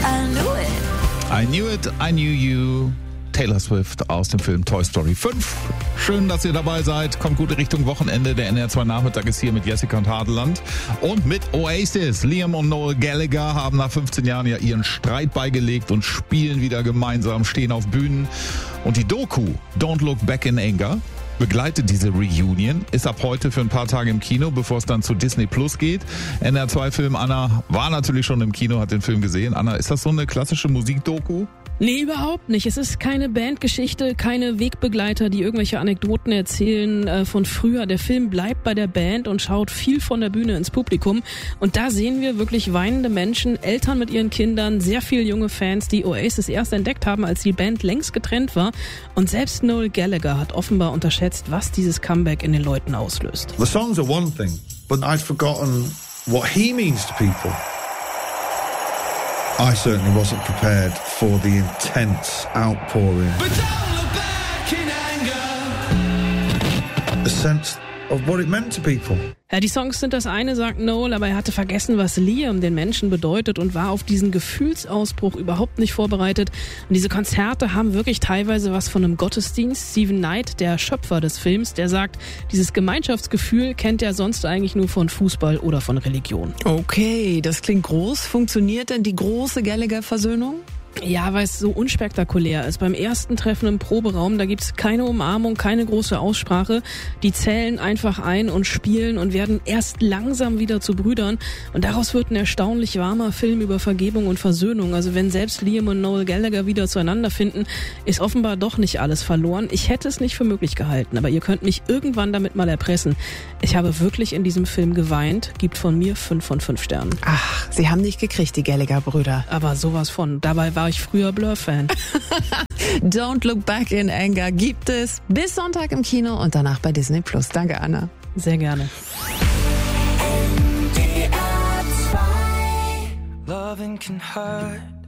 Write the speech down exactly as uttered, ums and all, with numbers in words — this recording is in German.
I knew it. I knew it, I knew you. Taylor Swift aus dem Film Toy Story fünf. Schön, dass ihr dabei seid. Kommt gut in Richtung Wochenende. Der N R zwei Nachmittag ist hier mit Jessica und Hadeland. Und mit Oasis. Liam und Noel Gallagher haben nach fünfzehn Jahren ja ihren Streit beigelegt und spielen wieder gemeinsam, stehen auf Bühnen. Und die Doku Don't Look Back in Anger begleitet diese Reunion, ist ab heute für ein paar Tage im Kino, bevor es dann zu Disney Plus geht. N R zwei Film Anna war natürlich schon im Kino, hat den Film gesehen. Anna, ist das so eine klassische Musikdoku? Nee, überhaupt nicht. Es ist keine Bandgeschichte, keine Wegbegleiter, die irgendwelche Anekdoten erzählen äh, von früher. Der Film bleibt bei der Band und schaut viel von der Bühne ins Publikum. Und da sehen wir wirklich weinende Menschen, Eltern mit ihren Kindern, sehr viele junge Fans, die Oasis erst entdeckt haben, als die Band längst getrennt war. Und selbst Noel Gallagher hat offenbar unterschätzt, was dieses Comeback in den Leuten auslöst. The songs are one thing, but I'd forgotten what he means to people. I certainly wasn't prepared for the intense outpouring. But don't look back in anger. A sense of what it meant to people. Ja, die Songs sind das eine, sagt Noel, aber er hatte vergessen, was Liam den Menschen bedeutet und war auf diesen Gefühlsausbruch überhaupt nicht vorbereitet. Und diese Konzerte haben wirklich teilweise was von einem Gottesdienst. Steven Knight, der Schöpfer des Films, der sagt, dieses Gemeinschaftsgefühl kennt er sonst eigentlich nur von Fußball oder von Religion. Okay, das klingt groß. Funktioniert denn die große Gallagher-Versöhnung? Ja, weil es so unspektakulär ist. Beim ersten Treffen im Proberaum, da gibt's keine Umarmung, keine große Aussprache. Die zählen einfach ein und spielen und werden erst langsam wieder zu Brüdern. Und daraus wird ein erstaunlich warmer Film über Vergebung und Versöhnung. Also wenn selbst Liam und Noel Gallagher wieder zueinander finden, ist offenbar doch nicht alles verloren. Ich hätte es nicht für möglich gehalten, aber ihr könnt mich irgendwann damit mal erpressen. Ich habe wirklich in diesem Film geweint. Gibt von mir fünf von fünf Sternen. Ach, sie haben nicht gekriegt, die Gallagher-Brüder. Aber sowas von. Dabei war ich früher Blur-Fan. Don't Look Back in Anger gibt es bis Sonntag im Kino und danach bei Disney Plus. Danke, Anna. Sehr gerne. N D R zwei. Loving can hurt.